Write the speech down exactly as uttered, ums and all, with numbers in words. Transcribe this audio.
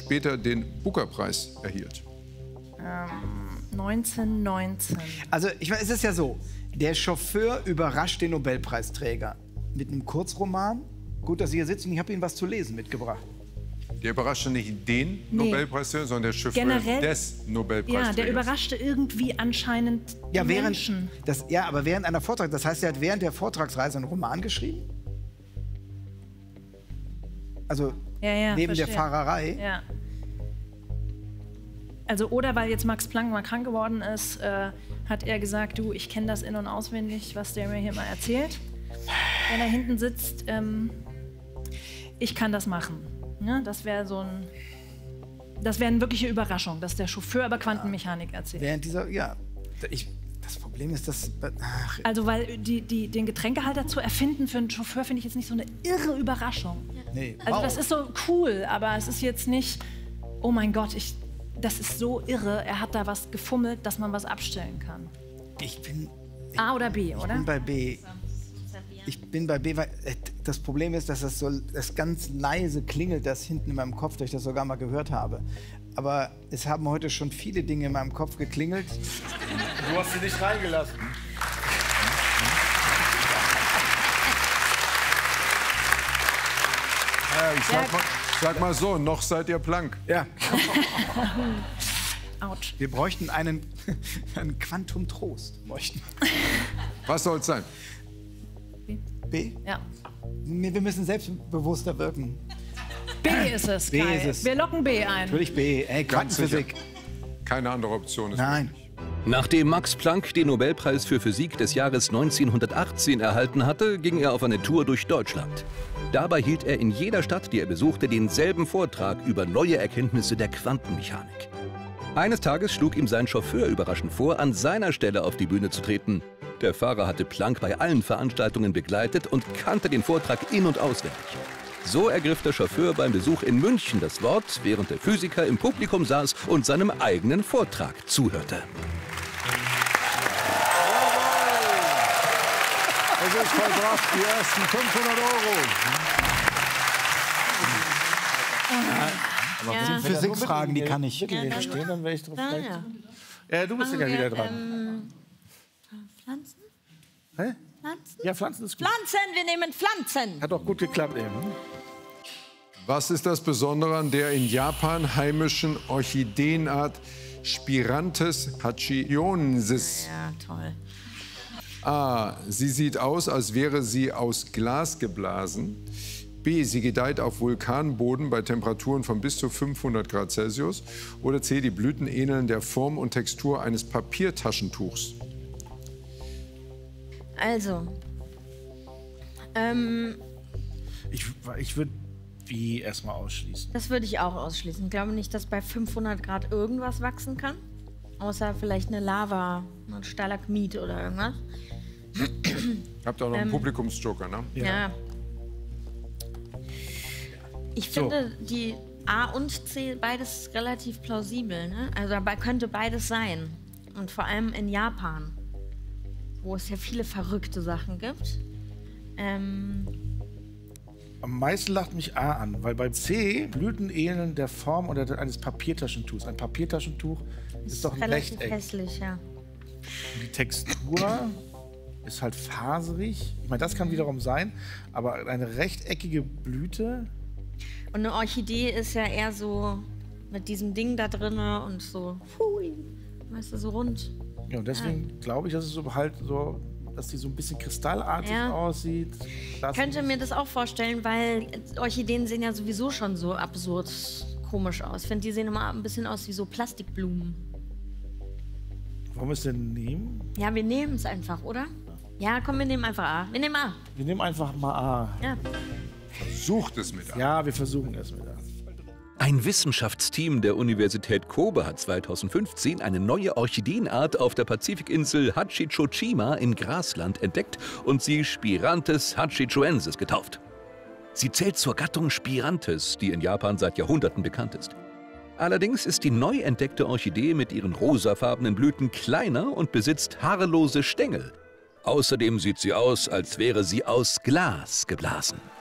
später den Booker-Preis erhielt? Ähm, neunzehnhundertneunzehn. Also, ich meine, es ist ja so, der Chauffeur überrascht den Nobelpreisträger mit einem Kurzroman. Gut, dass Sie hier sitzen, ich habe Ihnen was zu lesen mitgebracht. Der überraschte nicht den Nee. Nobelpreisträger, sondern der Chauffeur Generell- des Ja, Nobelpreisträgers. der überraschte irgendwie anscheinend die Ja, während, Menschen. das, ja, aber während einer Vortrag, das heißt, er hat während der Vortragsreise einen Roman geschrieben? Also Ja, ja, neben der verstehe. Fahrerei? Ja. Also oder weil jetzt Max Planck mal krank geworden ist, äh, hat er gesagt, du, ich kenne das in- und auswendig, was der mir hier mal erzählt. Wenn er hinten sitzt, ähm, ich kann das machen. Ne? Das wäre so ein, das wäre eine wirkliche Überraschung, dass der Chauffeur über Quantenmechanik erzählt. Während dieser, ja, ich, das Problem ist, dass, ach, Also weil die, die, den Getränkehalter zu erfinden für einen Chauffeur finde ich jetzt nicht so eine irre Überraschung. nee, Also wow. das ist so cool, aber es ist jetzt nicht, oh mein Gott, ich, das ist so irre, er hat da was gefummelt, dass man was abstellen kann. ich bin, A oder B, ich oder? bin bei B. Ich bin bei B, weil äh, das Problem ist, dass das so das ganz leise klingelt, das hinten in meinem Kopf, dass ich das sogar mal gehört habe. Aber es haben heute schon viele Dinge in meinem Kopf geklingelt. Du hast sie nicht reingelassen. Ja, ich sag mal, sag mal so, noch seid ihr blank. Ja, Autsch. wir bräuchten einen, einen Quantum Trost. Bräuchten. Was soll es sein? B? Ja. Nee, wir müssen selbstbewusster wirken. B ist es, B Kai. ist es. Wir locken B ein. Natürlich B. Ey, Ganz sicher. Quantenphysik. Keine andere Option ist Nein. möglich. Nachdem Max Planck den Nobelpreis für Physik des Jahres neunzehnhundertachtzehn erhalten hatte, ging er auf eine Tour durch Deutschland. Dabei hielt er in jeder Stadt, die er besuchte, denselben Vortrag über neue Erkenntnisse der Quantenmechanik. Eines Tages schlug ihm sein Chauffeur überraschend vor, an seiner Stelle auf die Bühne zu treten. Der Fahrer hatte Planck bei allen Veranstaltungen begleitet und kannte den Vortrag in- und auswendig. So ergriff der Chauffeur beim Besuch in München das Wort, während der Physiker im Publikum saß und seinem eigenen Vortrag zuhörte. Es ist vollbracht, die ersten fünfhundert Euro. Aber das sind Physikfragen, die kann ich. Bitte nicht stehen, dann wäre ich drauf. Ah, vielleicht- ja. Ja, du bist ja Machen wieder wir, dran. Ähm, Pflanzen? Hä? Pflanzen? Ja, Pflanzen ist gut. Pflanzen, wir nehmen Pflanzen. Hat auch gut geklappt eben. Was ist das Besondere an der in Japan heimischen Orchideenart Spirantes hachionensis? Ja, toll. A. Sie sieht aus, als wäre sie aus Glas geblasen. B. Sie gedeiht auf Vulkanboden bei Temperaturen von bis zu fünfhundert Grad Celsius. Oder C. Die Blüten ähneln der Form und Textur eines Papiertaschentuchs. Also, ähm, Ich, ich würde die erstmal ausschließen. das würde ich auch ausschließen. Ich glaube nicht, dass bei fünfhundert Grad irgendwas wachsen kann. Außer vielleicht eine Lava, ein Stalagmit oder irgendwas. Habt ihr auch noch einen Publikumsjoker, ne? Ja. Ich finde die A und C beides relativ plausibel. Ne? Also dabei könnte beides sein. Und vor allem in Japan, wo es ja viele verrückte Sachen gibt. Ähm, Am meisten lacht mich A an, weil bei C Blüten ähneln der Form oder eines Papiertaschentuchs. Ein Papiertaschentuch ist doch ein relativ Rechteck. hässlich, ja. Und die Textur ist halt faserig. Ich meine, das kann wiederum sein, aber eine rechteckige Blüte. Und eine Orchidee ist ja eher so mit diesem Ding da drinne und so, hui, weißt du, so rund. Ja, und deswegen glaube ich, dass es so halt so, dass die so ein bisschen kristallartig Ja. aussieht. Das Ich könnte mir das auch vorstellen, weil Orchideen sehen ja sowieso schon so absurd komisch aus. Ich finde, die sehen immer ein bisschen aus wie so Plastikblumen. Warum ist denn nehmen? Ja, wir nehmen es einfach, oder? Ja, komm, wir nehmen einfach A. Wir nehmen A. Wir nehmen einfach mal A. Ja. Sucht es mit an. Ja, wir versuchen es mit A. Ein Wissenschaftsteam der Universität Kobe hat zweitausendfünfzehn eine neue Orchideenart auf der Pazifikinsel Hachichochima in Grasland entdeckt und sie Spirantes hachichoensis getauft. Sie zählt zur Gattung Spirantes, die in Japan seit Jahrhunderten bekannt ist. Allerdings ist die neu entdeckte Orchidee mit ihren rosafarbenen Blüten kleiner und besitzt haarlose Stängel. Außerdem sieht sie aus, als wäre sie aus Glas geblasen.